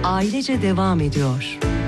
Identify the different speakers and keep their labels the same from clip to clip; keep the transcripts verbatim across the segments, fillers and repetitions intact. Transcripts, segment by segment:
Speaker 1: ailece devam ediyor.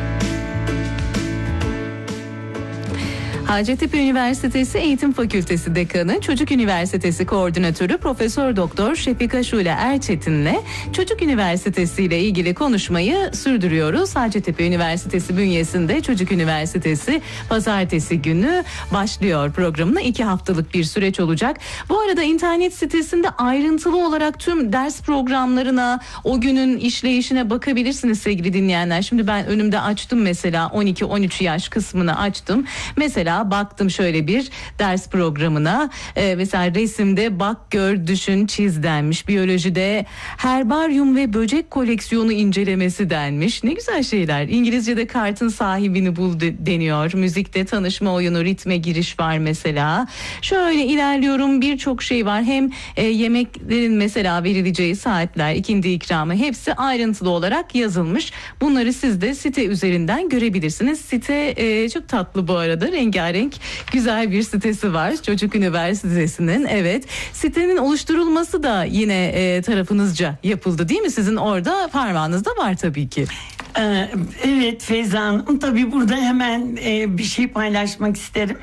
Speaker 1: Hacettepe Üniversitesi Eğitim Fakültesi Dekanı, Çocuk Üniversitesi Koordinatörü Profesör Doktor Şefika Şule Erçetin'le Çocuk Üniversitesi ile ilgili konuşmayı sürdürüyoruz. Hacettepe Üniversitesi bünyesinde Çocuk Üniversitesi pazartesi günü başlıyor programına. iki haftalık bir süreç olacak. Bu arada internet sitesinde ayrıntılı olarak tüm ders programlarına, o günün işleyişine bakabilirsiniz sevgili dinleyenler. Şimdi ben önümde açtım mesela on iki on üç yaş kısmını açtım. Mesela baktım şöyle bir ders programına. Ee, mesela resimde bak, gör, düşün, çiz denmiş. Biyolojide herbaryum ve böcek koleksiyonu incelemesi denmiş. Ne güzel şeyler. İngilizce'de kartın sahibini bul de, deniyor. Müzikte tanışma oyunu, ritme giriş var mesela. Şöyle ilerliyorum, birçok şey var. Hem e, yemeklerin mesela verileceği saatler, ikindi ikramı, hepsi ayrıntılı olarak yazılmış. Bunları siz de site üzerinden görebilirsiniz. Site e, çok tatlı bu arada. Rengarenk, güzel bir sitesi var Çocuk Üniversitesi'nin. Evet, sitenin oluşturulması da yine e, tarafınızca yapıldı değil mi? Sizin orada parmağınız da var tabii ki.
Speaker 2: Ee, evet Feyza Hanım, tabii burada hemen e, bir şey paylaşmak isterim.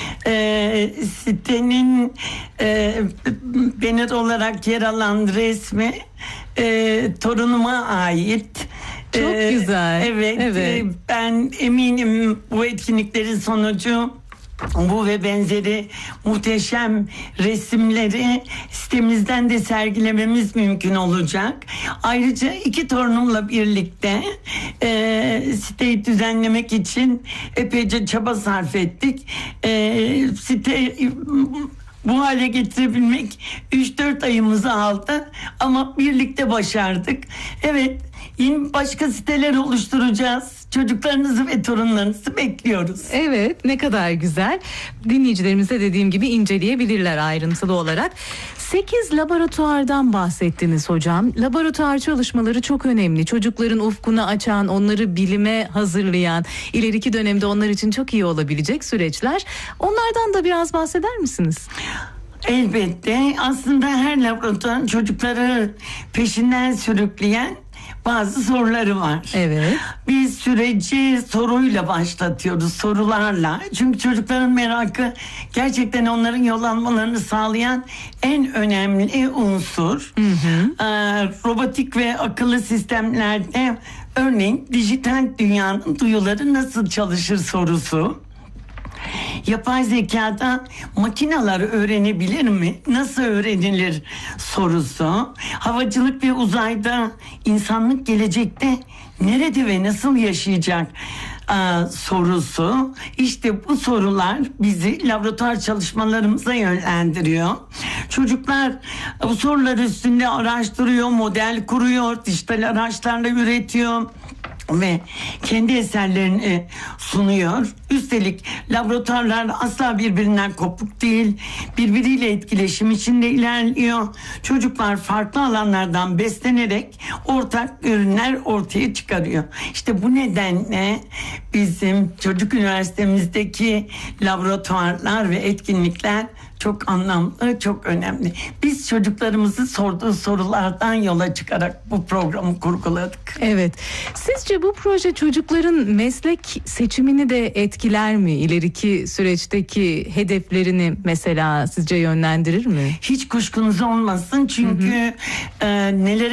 Speaker 2: Ee, sitenin e, banner olarak yer alan resmi e, torunuma ait.
Speaker 1: Çok
Speaker 2: ee,
Speaker 1: güzel.
Speaker 2: Evet,
Speaker 1: evet.
Speaker 2: E, ben eminim bu etkinliklerin sonucu bu ve benzeri muhteşem resimleri sitemizden de sergilememiz mümkün olacak. Ayrıca iki torunumla birlikte e, siteyi düzenlemek için epeyce çaba sarf ettik. E, site bu hale getirebilmek üç dört ayımızı aldı ama birlikte başardık. Evet, yeni başka siteler oluşturacağız. Çocuklarınızı ve torunlarınızı bekliyoruz.
Speaker 1: Evet, ne kadar güzel. Dinleyicilerimize dediğim gibi inceleyebilirler ayrıntılı olarak. sekiz laboratuvardan bahsettiniz hocam. Laboratuvar çalışmaları çok önemli. Çocukların ufkunu açan, onları bilime hazırlayan, ileriki dönemde onlar için çok iyi olabilecek süreçler. Onlardan da biraz bahseder misiniz?
Speaker 2: Elbette. Aslında her laboratuvarın çocukları peşinden sürükleyen bazı soruları var.
Speaker 1: Evet.
Speaker 2: Biz süreci soruyla başlatıyoruz, sorularla. Çünkü çocukların merakı gerçekten onların yol almalarını sağlayan en önemli unsur. Hı hı. Ee, robotik ve akıllı sistemlerde örneğin dijital dünyanın duyuları nasıl çalışır sorusu. Yapay zekada makineler öğrenebilir mi? Nasıl öğrenilir sorusu. Havacılık ve uzayda insanlık gelecekte nerede ve nasıl yaşayacak Aa, sorusu. İşte bu sorular bizi laboratuvar çalışmalarımıza yönlendiriyor. Çocuklar bu sorular üstünde araştırıyor, model kuruyor, dijital araçlarla üretiyor ve kendi eserlerini sunuyor. Üstelik laboratuvarlar asla birbirinden kopuk değil. Birbiriyle etkileşim içinde ilerliyor. Çocuklar farklı alanlardan beslenerek ortak ürünler ortaya çıkarıyor. İşte bu nedenle bizim çocuk üniversitemizdeki laboratuvarlar ve etkinlikler çok anlamlı, çok önemli. Biz çocuklarımızı sorduğu sorulardan yola çıkarak bu programı kurguladık.
Speaker 1: Evet. Sizce bu proje çocukların meslek seçimini de etkiler mi? İleriki süreçteki hedeflerini mesela sizce yönlendirir mi?
Speaker 2: Hiç kuşkunuz olmasın çünkü hı hı. E, nelere